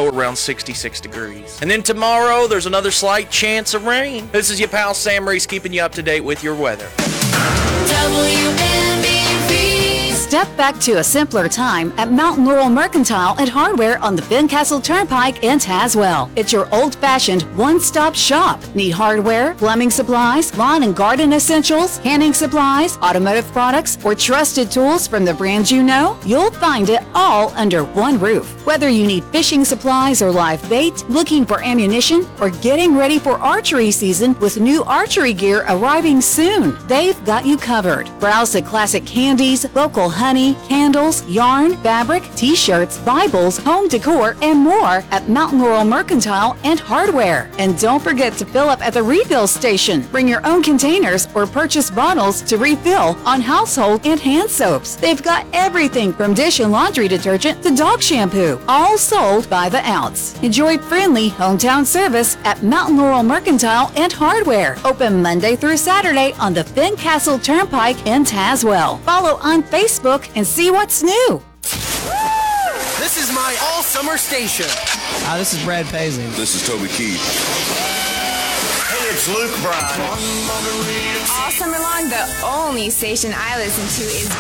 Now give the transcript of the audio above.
low around 66 degrees. And then tomorrow, there's another slight chance of rain. This is your pal Sam Reese keeping you up to date with your weather. Step back to a simpler time at Mountain Laurel Mercantile and Hardware on the Fincastle Turnpike in Tazewell. It's your old-fashioned one-stop shop. Need hardware, plumbing supplies, lawn and garden essentials, canning supplies, automotive products, or trusted tools from the brands you know? You'll find it all under one roof. Whether you need fishing supplies or live bait, looking for ammunition, or getting ready for archery season with new archery gear arriving soon, they've got you covered. Browse the classic candies, local honey, candles, yarn, fabric, t-shirts, Bibles, home decor, and more at Mountain Laurel Mercantile and Hardware. And don't forget to fill up at the refill station. Bring your own containers or purchase bottles to refill on household and hand soaps. They've got everything from dish and laundry detergent to dog shampoo, all sold by the ounce. Enjoy friendly hometown service at Mountain Laurel Mercantile and Hardware. Open Monday through Saturday on the Fincastle Turnpike in Tazewell. Follow on Facebook and see what's new. This is my all-summer station. Hi, this is Brad Paisley. This is Toby Keith. Hey, it's Luke Bryan. All summer long, the only station I listen to is